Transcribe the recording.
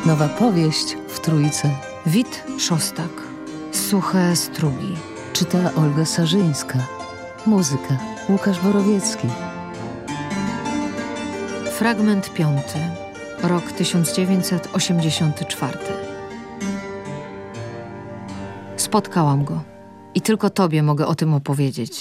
Nowa powieść w Trójce. Wit Szostak. Suche strugi. Czyta Olga Sarzyńska. Muzyka Łukasz Borowiecki. Fragment 5. Rok 1984. Spotkałam go i tylko tobie mogę o tym opowiedzieć.